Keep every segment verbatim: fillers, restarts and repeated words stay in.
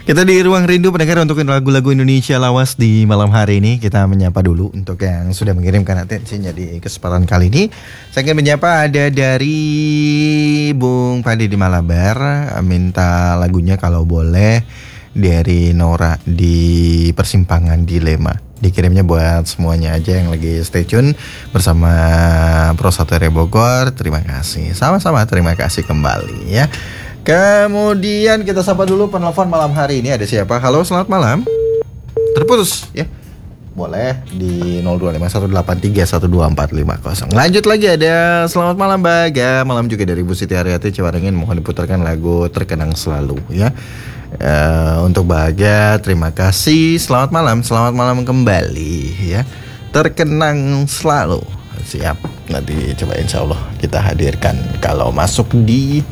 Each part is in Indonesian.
Kita di Ruang Rindu pendengar untuk lagu-lagu Indonesia lawas di malam hari ini. Kita menyapa dulu untuk yang sudah mengirimkan atensinya di kesempatan kali ini. Saya ingin menyapa ada dari Bung Padi di Malabar, minta lagunya kalau boleh dari Nora di Persimpangan Dilema. Dikirimnya buat semuanya aja yang lagi stay tune bersama Pro satu R Bogor. Terima kasih. Sama-sama terima kasih kembali ya. Kemudian kita sapa dulu penelpon malam hari ini. Ada siapa? Halo, selamat malam. Terputus ya. Boleh di nol dua lima satu delapan tiga satu dua empat lima nol. Lanjut lagi ada selamat malam Baga. Malam juga dari Bu Siti Haryati Ciwaringin. Mohon diputarkan lagu Terkenang Selalu ya. Uh, untuk Baga, terima kasih. Selamat malam, selamat malam kembali ya. Terkenang Selalu. Siap. Nanti coba insya Allah kita hadirkan kalau masuk di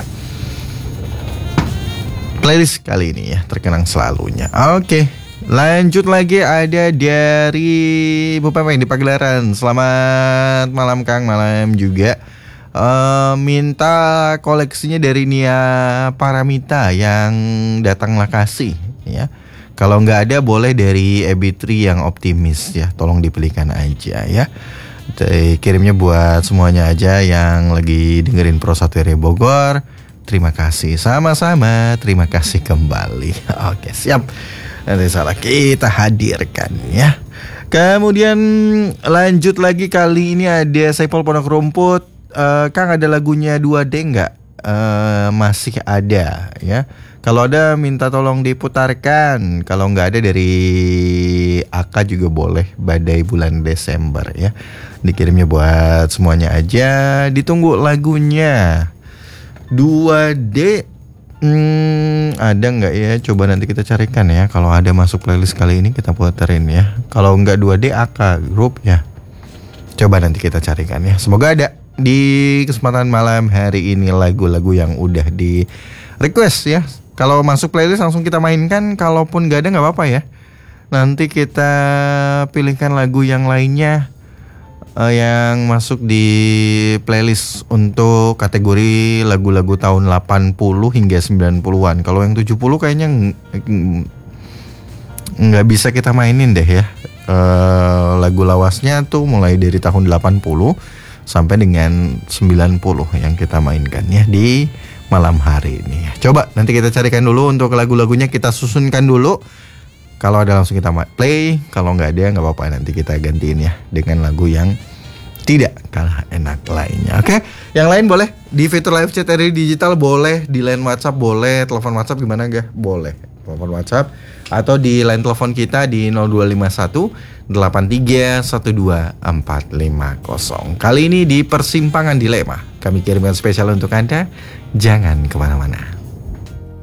playlist kali ini ya, Terkenang Selalunya. Oke, lanjut lagi ada dari Bu Pemeng di Pagelaran. Selamat malam Kang, malam juga. Uh, minta koleksinya dari Nia Paramita yang Datanglah Kasih ya. Kalau nggak ada boleh dari Ebitri yang Optimis ya. Tolong dipilihkan aja ya. Kirimnya buat semuanya aja yang lagi dengerin Pro satu R Bogor. Terima kasih, sama-sama. Terima kasih kembali. Oke, siap. Nanti salah kita hadirkan ya. Kemudian lanjut lagi, kali ini ada Saipul Pondok Rumput. uh, Kang, ada lagunya dua D nggak? Uh, masih ada ya. Kalau ada minta tolong diputarkan. Kalau nggak ada dari Aka juga boleh. Badai Bulan Desember ya. Dikirimnya buat semuanya aja. Ditunggu lagunya dua D. hmm, Ada nggak ya? Coba nanti kita carikan ya. Kalau ada masuk playlist kali ini kita puterin ya. Kalau nggak dua D Aka grup ya. Coba nanti kita carikan ya. Semoga ada di kesempatan malam hari ini lagu-lagu yang udah di request ya. Kalau masuk playlist langsung kita mainkan. Kalaupun nggak ada nggak apa-apa ya. Nanti kita pilihkan lagu yang lainnya Uh, yang masuk di playlist untuk kategori lagu-lagu tahun delapan puluh hingga sembilan puluhan. Kalau yang tujuh puluh kayaknya ng- ng- nggak bisa kita mainin deh ya. Uh, lagu lawasnya tuh mulai dari tahun delapan puluh sampai dengan sembilan puluh yang kita mainkan ya di malam hari ini. Coba nanti kita carikan dulu untuk lagu-lagunya, kita susunkan dulu. Kalau ada langsung kita play, kalau nggak ada nggak apa-apa, nanti kita gantiin ya dengan lagu yang tidak kalah enak lainnya. Oke, okay? Yang lain boleh di fitur live chat R R I Digital, boleh di line WhatsApp, boleh telepon WhatsApp gimana gak? Boleh telepon WhatsApp atau di line telepon kita di nol dua lima satu delapan tiga satu dua empat lima nol. Kali ini di Persimpangan Dilema kami kirimkan spesial untuk Anda. Jangan kemana-mana.